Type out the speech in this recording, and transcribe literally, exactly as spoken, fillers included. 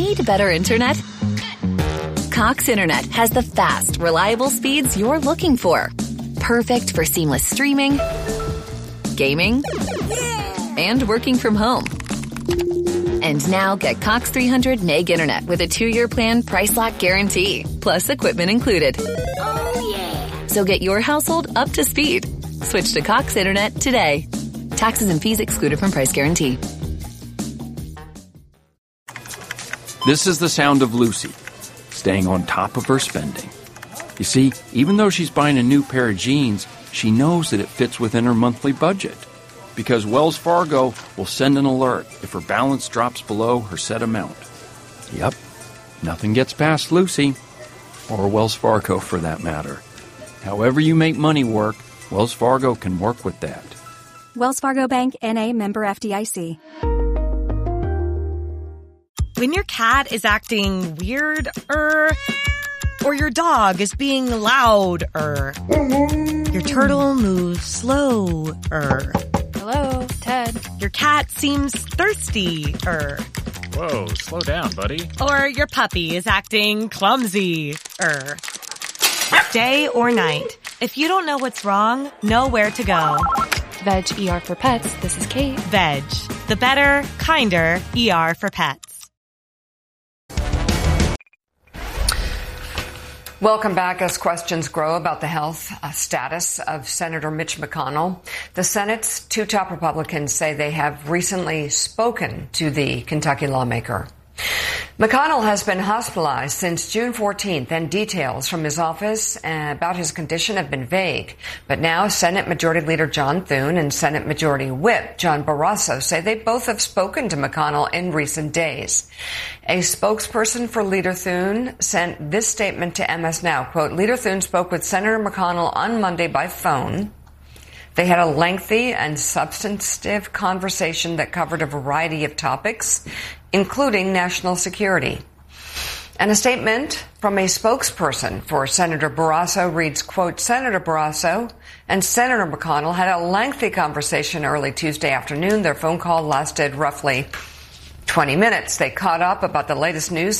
Need better internet? Cox Internet has the fast, reliable speeds you're looking for. Perfect for seamless streaming, gaming, and working from home. And now get Cox three hundred meg internet with a two-year plan price lock guarantee, plus equipment included. Oh, yeah. So get your household up to speed. Switch to Cox Internet today. Taxes and fees excluded from price guarantee. This is the sound of Lucy, staying on top of her spending. You see, even though she's buying a new pair of jeans, she knows that it fits within her monthly budget. Because Wells Fargo will send an alert if her balance drops below her set amount. Yep, nothing gets past Lucy, or Wells Fargo for that matter. However you make money work, Wells Fargo can work with that. Wells Fargo Bank, N A, member F D I C. When your cat is acting weird-er, or your dog is being loud-er, your turtle moves slow-er. Hello, Ted. Your cat seems thirsty-er. Whoa, slow down, buddy. Or your puppy is acting clumsy-er. Day or night, if you don't know what's wrong, know where to go. Veg E R for Pets. This is Kate. Veg, the better, kinder E R for pets. Welcome back. As questions grow about the health uh, status of Senator Mitch McConnell, the Senate's two top Republicans say they have recently spoken to the Kentucky lawmaker. McConnell has been hospitalized since June fourteenth, and details from his office uh, about his condition have been vague. But now Senate Majority Leader John Thune and Senate Majority Whip John Barrasso say they both have spoken to McConnell in recent days. A spokesperson for Leader Thune sent this statement to M S Now, quote, Leader Thune spoke with Senator McConnell on Monday by phone. They had a lengthy and substantive conversation that covered a variety of topics, including national security. And a statement from a spokesperson for Senator Barrasso reads, quote, Senator Barrasso and Senator McConnell had a lengthy conversation early Tuesday afternoon. Their phone call lasted roughly twenty minutes. They caught up about the latest news